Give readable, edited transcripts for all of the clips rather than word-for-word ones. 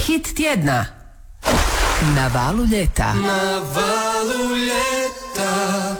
Hit tjedna na valu ljeta. Na valu ljeta.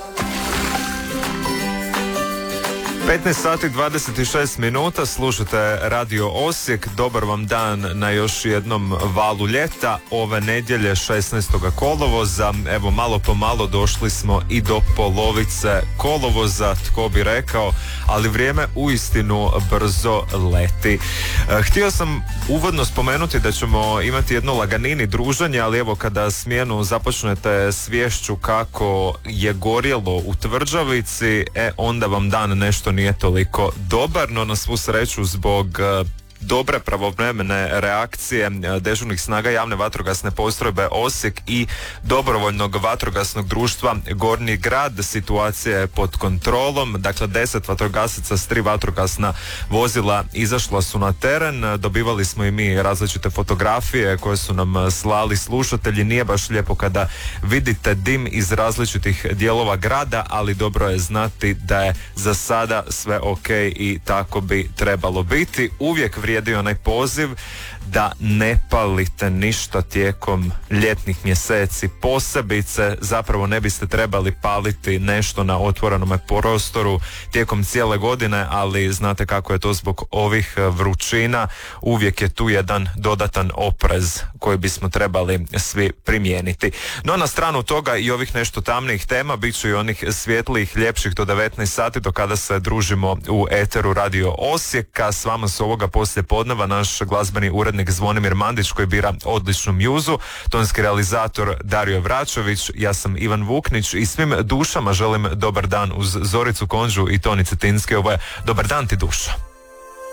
15 sati 26 minuta, slušate Radio Osijek. Dobar vam dan na još jednom valu ljeta ove nedjelje 16. kolovoza. Evo, malo po malo došli smo i do polovice kolovoza, tko bi rekao, ali vrijeme uistinu brzo leti. Htio sam uvodno spomenuti da ćemo imati jedno laganini druženje, ali evo, kada smjenu započnete s viješću kako je gorjelo u Tvrđavici, onda vam dan nešto nije toliko dobar, no na svu sreću zbog dobre pravovremene reakcije dežurnih snaga javne vatrogasne postrojbe Osijek i dobrovoljnog vatrogasnog društva Gornji grad, situacija je pod kontrolom. Dakle, 10 vatrogasaca s 3 vatrogasna vozila izašla su na teren. Dobivali smo i mi različite fotografije koje su nam slali slušatelji. Nije baš lijepo kada vidite dim iz različitih dijelova grada, ali dobro je znati da je za sada sve ok i tako bi trebalo biti. Uvijek vrijedi onaj poziv da ne palite ništa tijekom ljetnih mjeseci, posebice zapravo ne biste trebali paliti nešto na otvorenome prostoru tijekom cijele godine, ali znate kako je to zbog ovih vrućina, uvijek je tu jedan dodatan oprez koji bismo trebali svi primijeniti. No, na stranu toga i ovih nešto tamnijih tema, bit će i onih svjetlijih, ljepših do 19 sati do kada se družimo u eteru Radio Osijeka. S vama su ovoga poslije podneva naš glazbeni urednik Zvonimir Mandić koji bira odličnu mjuzu, tonski realizator Dario Vračević, ja sam Ivan Vuknić i svim dušama želim dobar dan uz Zoricu Konđu i Toni Cetinski. Ovo je Dobar dan ti duša.